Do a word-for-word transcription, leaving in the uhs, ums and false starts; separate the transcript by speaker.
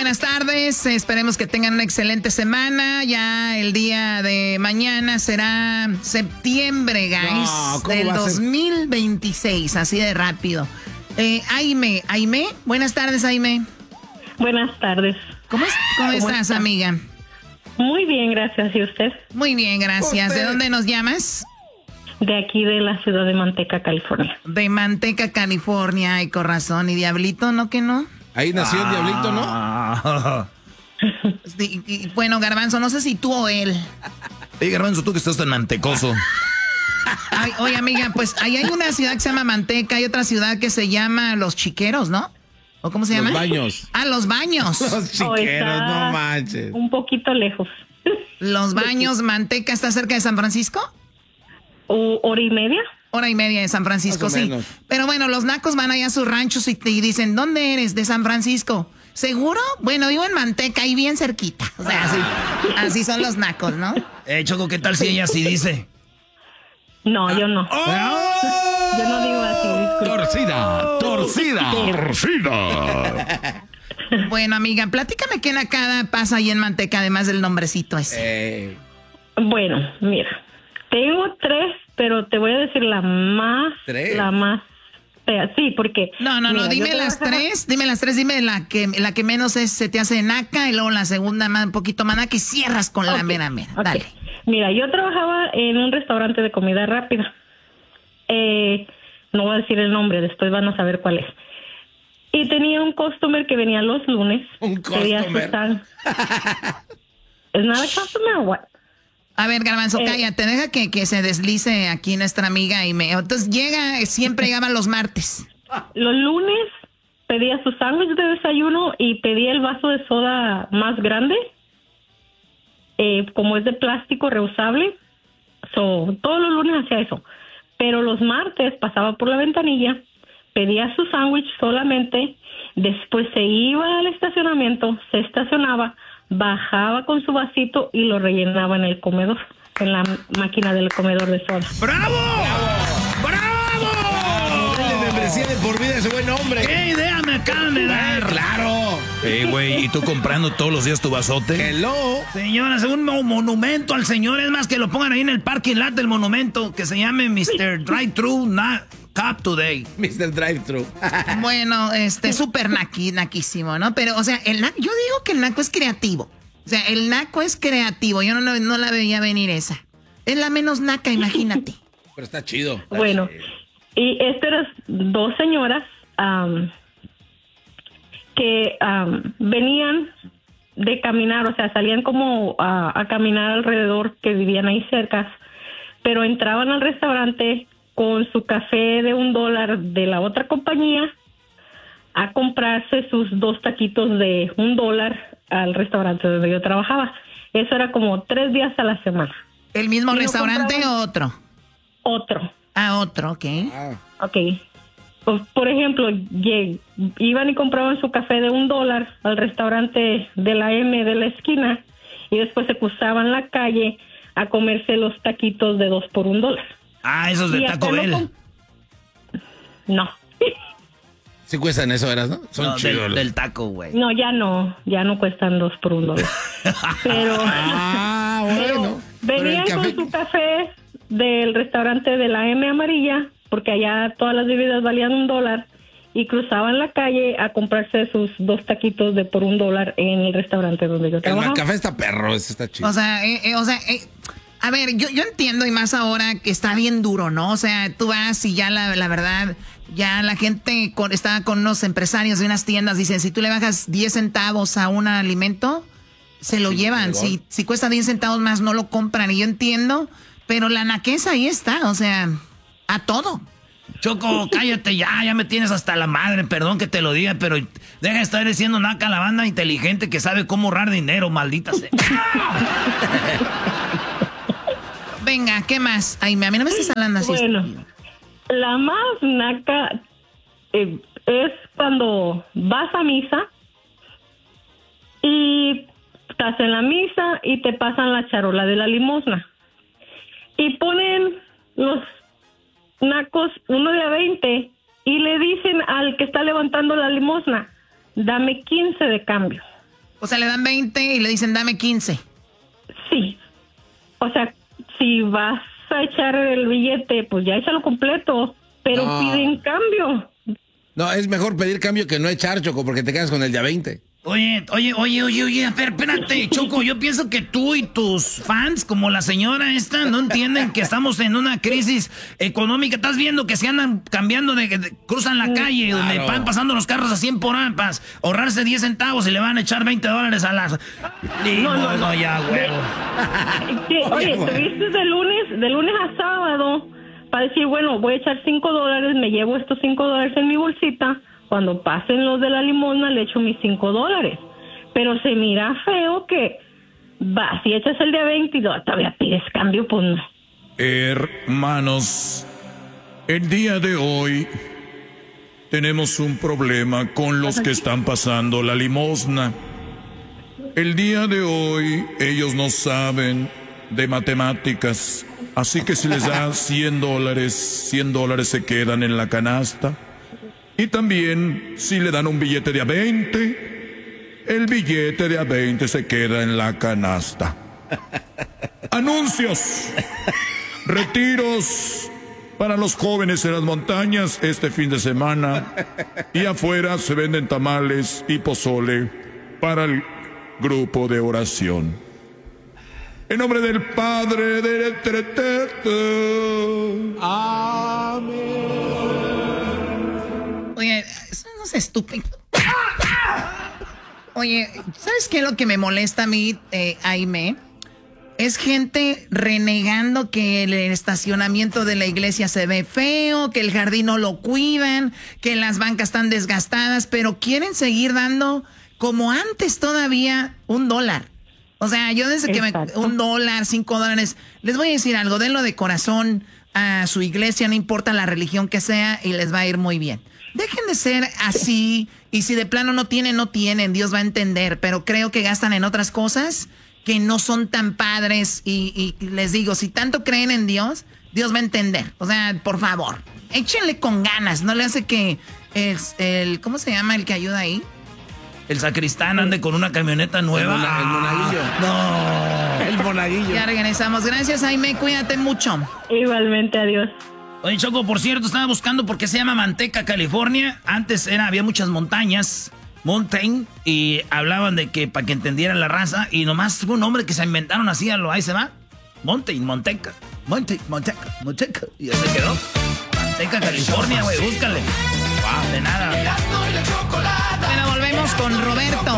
Speaker 1: buenas tardes. Esperemos que tengan una excelente semana. Ya el día de mañana será septiembre, guys,
Speaker 2: no,
Speaker 1: del dos mil veintiséis, así de rápido. Eh, Aime, Aime, buenas tardes, Aime.
Speaker 3: Buenas tardes.
Speaker 1: ¿Cómo, es, cómo, ¿Cómo estás, está? amiga?
Speaker 3: Muy bien, gracias. ¿Y usted?
Speaker 1: Muy bien, gracias. ¿De dónde nos llamas?
Speaker 3: De aquí, de la ciudad de Manteca, California.
Speaker 1: De Manteca, California. Ay, con razón. ¿Y Diablito, no que no?
Speaker 2: Ahí nació ah. el Diablito, ¿no?
Speaker 1: Sí, y, bueno, Garbanzo, no sé si tú o él.
Speaker 4: Oye, Garbanzo, tú que estás tan mantecoso.
Speaker 1: Ay, oye, amiga, pues ahí hay una ciudad que se llama Manteca, hay otra ciudad que se llama Los Chiqueros, ¿no? ¿O cómo se llama?
Speaker 2: Los Baños.
Speaker 1: Ah, Los Baños.
Speaker 2: Los Chiqueros, no manches.
Speaker 3: Un poquito lejos.
Speaker 1: Los Baños, Manteca, ¿está cerca de San Francisco?
Speaker 3: ¿O hora y media?
Speaker 1: Hora y media de San Francisco, sí. Menos. Pero bueno, los nacos van allá a sus ranchos y, y dicen, ¿dónde eres? De San Francisco. ¿Seguro? Bueno, vivo en Manteca, ahí bien cerquita. O sea, así, así son los nacos, ¿no?
Speaker 4: Eh, Choco, ¿qué tal si ella sí dice?
Speaker 3: No, yo no.
Speaker 4: ¡Oh!
Speaker 3: Yo no digo así.
Speaker 4: Torcida, torcida, torcida.
Speaker 1: Bueno, amiga, platícame qué nacada pasa ahí en Manteca, además del nombrecito ese.
Speaker 2: Eh.
Speaker 3: Bueno, mira, tengo tres, pero te voy a decir la más,
Speaker 2: ¿Tres?
Speaker 3: la más fea. Sí, porque...
Speaker 1: No, no,
Speaker 3: mira,
Speaker 1: no, dime las trabajaba... tres, dime las tres, dime la que, la que menos es, se te hace naca y luego la segunda más, un poquito más naca y cierras con okay. la mera mera.
Speaker 3: Okay.
Speaker 1: Dale.
Speaker 3: Mira, yo trabajaba en un restaurante de comida rápida. Eh, no voy a decir el nombre, después van a saber cuál es. Y tenía un customer que venía los lunes.
Speaker 2: ¿Un customer?
Speaker 3: ¿Es nada customer o what?
Speaker 1: A ver, Garbanzo, eh, cállate, deja que, que se deslice aquí nuestra amiga y me... Entonces llega, siempre llegaba los martes.
Speaker 3: Los lunes pedía su sándwich de desayuno y pedía el vaso de soda más grande. Eh, como es de plástico reusable, so, todos los lunes hacía eso. Pero los martes pasaba por la ventanilla, pedía su sándwich solamente, después se iba al estacionamiento, se estacionaba, bajaba con su vasito y lo rellenaba en el comedor, en la máquina del comedor de soda.
Speaker 4: ¡Bravo! ¡Bravo! ¡Bravo!
Speaker 2: ¡Dale membresía de por vida a ese buen hombre!
Speaker 4: ¡Qué idea me acaban de dar!
Speaker 2: ¡Claro!
Speaker 4: Eh, güey, ¿y tú comprando todos los días tu vasote?
Speaker 2: ¡Hello!
Speaker 4: Señora, es un monumento al señor. Es más, que lo pongan ahí en el parking lot del monumento, que se llame mister Drive-Thru Not Cup Today.
Speaker 2: mister Drive-Thru.
Speaker 1: Bueno, este, súper naqui, naquísimo, ¿no? Pero, o sea, el naco, yo digo que el naco es creativo. O sea, el naco es creativo. Yo no, no, no la veía venir esa. Es la menos naca, imagínate.
Speaker 2: Pero está chido. Está
Speaker 3: bueno,
Speaker 2: chido.
Speaker 3: Y estas eran dos señoras... Um, que um, venían de caminar, o sea, salían como a, a caminar alrededor, que vivían ahí cerca, pero entraban al restaurante con su café de un dólar de la otra compañía a comprarse sus dos taquitos de un dólar al restaurante donde yo trabajaba. Eso era como tres días a la semana.
Speaker 1: ¿El mismo y restaurante o otro?
Speaker 3: Otro.
Speaker 1: Ah, otro, ok.
Speaker 3: Ah. Ok. Por ejemplo, iban y compraban su café de un dólar al restaurante de la M de la esquina y después se cruzaban la calle a comerse los taquitos de dos por un dólar.
Speaker 4: Ah, esos de Taco Bell.
Speaker 3: No. no.
Speaker 2: Sí cuestan eso, ¿verdad? ¿No? Son
Speaker 4: no,
Speaker 2: chidos.
Speaker 4: Del, del taco, güey.
Speaker 3: No, ya no, ya no cuestan dos por un dólar. Pero,
Speaker 2: ah, bueno.
Speaker 3: Pero venían pero con su café del restaurante de la M amarilla, porque allá todas las bebidas valían un dólar, y cruzaban la calle a comprarse sus dos taquitos de por un dólar en el restaurante donde yo trabajaba.
Speaker 2: El café está perro, ese está chido.
Speaker 1: O sea, eh, eh, o sea, eh, a ver, yo, yo entiendo, y más ahora que está bien duro, ¿no? O sea, tú vas y ya la, la verdad, ya la gente con, está con unos empresarios de unas tiendas, dicen, si tú le bajas diez centavos a un alimento, se lo sí, llevan. Si, si cuesta diez centavos más, no lo compran. Y yo entiendo, pero la naqueza ahí está, o sea... A todo.
Speaker 4: Choco, cállate ya, ya me tienes hasta la madre, perdón que te lo diga, pero deja de estar diciendo naca a la banda inteligente que sabe cómo ahorrar dinero, maldita sea.
Speaker 1: Venga, ¿qué más? Ay, a mí no me estás hablando así.
Speaker 3: Bueno, la más naca eh, es cuando vas a misa y estás en la misa y te pasan la charola de la limosna y ponen los nacos uno de a veinte y le dicen al que está levantando la limosna, dame quince de cambio.
Speaker 1: O sea, le dan veinte y le dicen, dame quince.
Speaker 3: Sí. O sea, si vas a echar el billete, pues ya échalo completo, pero
Speaker 2: No.
Speaker 3: piden cambio.
Speaker 2: No, es mejor pedir cambio que no echar, Choco, porque te quedas con el de a veinte.
Speaker 4: Oye, oye, oye, oye, oye, espera, espérate, Choco, yo pienso que tú y tus fans, como la señora esta, no entienden que estamos en una crisis económica. Estás viendo que se andan cambiando de, de cruzan la calle,
Speaker 2: Claro.
Speaker 4: donde van pasando los carros a cien por hora para ahorrarse diez centavos y le van a echar veinte dólares a las... Y
Speaker 3: No,
Speaker 4: no,
Speaker 3: no,
Speaker 4: no, ya, huevo.
Speaker 3: Sí, oye, tuviste de lunes, de lunes a sábado para decir, bueno, voy a echar cinco dólares, me llevo estos cinco dólares en mi bolsita. Cuando pasen los de la limosna, le echo mis cinco dólares. Pero se mira feo que va, si echas el de veinte y todavía pides cambio, pues no.
Speaker 5: Hermanos, el día de hoy tenemos un problema con los que están pasando la limosna. El día de hoy ellos no saben de matemáticas, así que si les dan cien dólares, cien dólares se quedan en la canasta. Y también, si le dan un billete de a veinte, el billete de a veinte se queda en la canasta. Anuncios. Retiros para los jóvenes en las montañas este fin de semana. Y afuera se venden tamales y pozole para el grupo de oración. En nombre del Padre, del Eterno. Amén.
Speaker 1: Oye, eso no es estúpido. Oye, ¿sabes qué es lo que me molesta a mí, eh, Aime? Es gente renegando que el estacionamiento de la iglesia se ve feo, que el jardín no lo cuidan, que las bancas están desgastadas, pero quieren seguir dando como antes todavía un dólar. O sea, yo desde que me... Un dólar, cinco dólares. Les voy a decir algo, denlo de corazón a su iglesia, no importa la religión que sea, y les va a ir muy bien. Dejen de ser así, y si de plano no tienen, no tienen, Dios va a entender, pero creo que gastan en otras cosas que no son tan padres, y, y les digo, si tanto creen en Dios, Dios va a entender. O sea, por favor, échenle con ganas, no le hace que es el, ¿cómo se llama el que ayuda ahí?
Speaker 4: El sacristán ande con una camioneta nueva.
Speaker 2: El, mona, el monaguillo.
Speaker 4: No.
Speaker 2: El monaguillo.
Speaker 1: Ya regresamos. Gracias, Jaime. Cuídate mucho.
Speaker 3: Igualmente, adiós.
Speaker 4: Oye, Choco, por cierto, estaba buscando por qué se llama Manteca, California. Antes era, había muchas montañas, mountain, y hablaban de que para que entendieran la raza, y nomás fue un nombre que se inventaron así, a lo ahí se va. Mountain, Monteca. Monte, Monteca, Monteca. Y ya se quedó. Manteca, California, güey, búscale. Wow, de nada.
Speaker 1: Bueno, volvemos con Roberto.